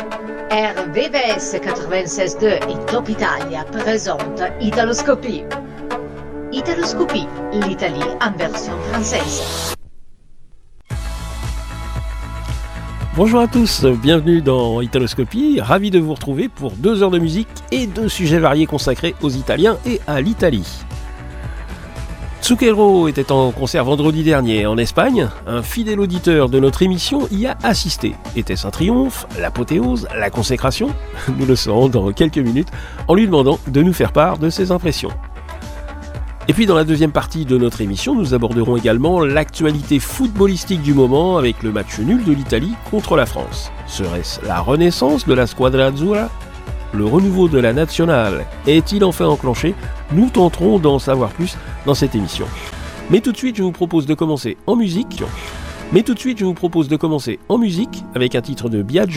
RVVS 96.2 et Top Italia présente Italoscopie. Italoscopie, l'Italie en version française. Bonjour à tous, bienvenue dans Italoscopie, ravi de vous retrouver pour 2 heures de musique et 2 sujets variés consacrés aux Italiens et à l'Italie. Zucchero était en concert vendredi dernier en Espagne. Un fidèle auditeur de notre émission y a assisté. Était-ce un triomphe, l'apothéose, la consécration ? Nous le saurons dans quelques minutes en lui demandant de nous faire part de ses impressions. Et puis dans la deuxième partie de notre émission, nous aborderons également l'actualité footballistique du moment avec le match nul de l'Italie contre la France. Serait-ce la renaissance de la Squadra Azzurra ? Le renouveau de la Nazionale est-il enfin enclenché ? Nous tenterons d'en savoir plus dans cette émission. Mais tout de suite, je vous propose de commencer en musique avec un titre de Biagio